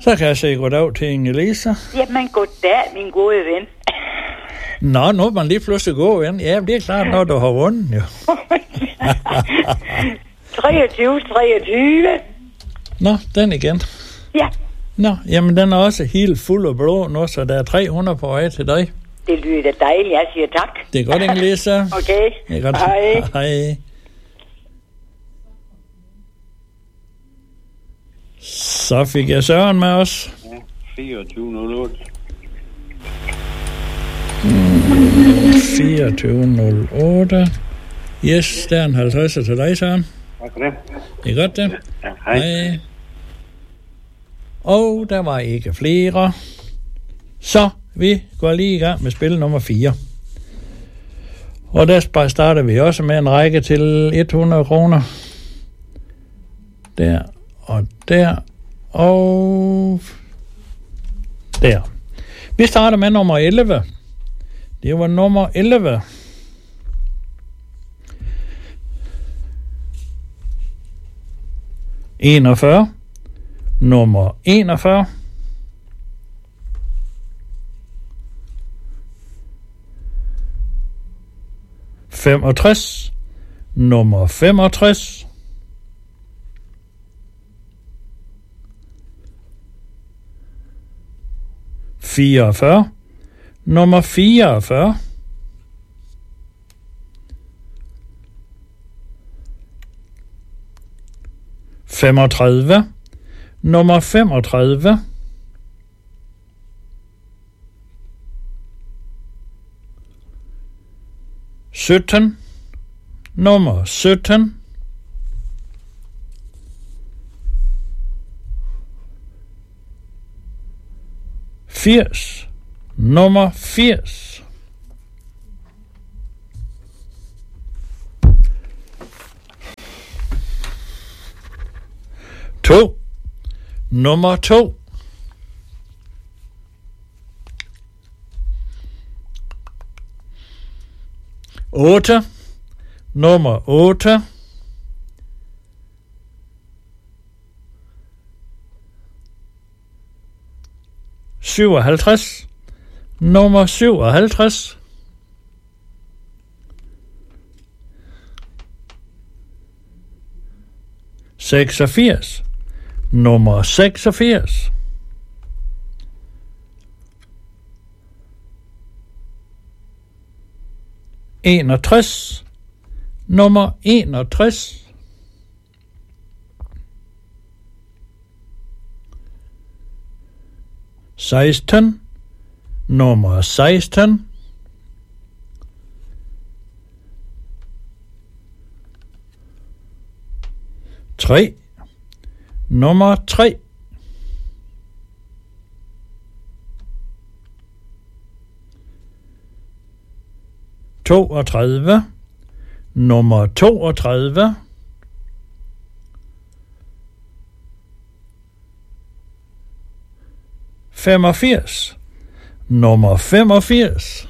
Så kan jeg sige goddag til Inge-Lise. Jamen, goddag, min gode ven. Nå, nu er man lige pludselig god ven. Ja, det er klart, når du har vundet, jo. 23. Nå, den igen. Ja. Nå, jamen den er også helt fuld af blå nu, så der er 300 på vej til dig. Det lyder da dejligt, jeg siger tak. Det er godt, Inge-Lise. Okay, det er godt. Hej. Hej. Så fik jeg Søren med os. Ja, 2408. 2408. Yes, der er en 50 til dig, Søren. Tak for det. Det er godt, det. Ja, hej. Hej. Og der var ikke flere. Så vi går lige i gang med spil nummer 4. Og der starter vi også med en række til 100 kroner. Der og der og der. Vi starter med nummer 11. Det var nummer 11. Nummer 41. Nummer 65. 44. Nummer 44. 35. Nummer 35. 17. Nummer 17. 80. Nummer 80. 2. Nummer 2. 8. Nummer 8. 57. Nummer 57. 86. Nummer 86. 61. Nummer 61. 16. Nummer 16. 3. Nummer 3. 32. Nummer 32. 85. Nummer 85.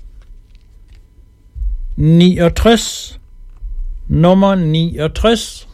69. Nummer 69.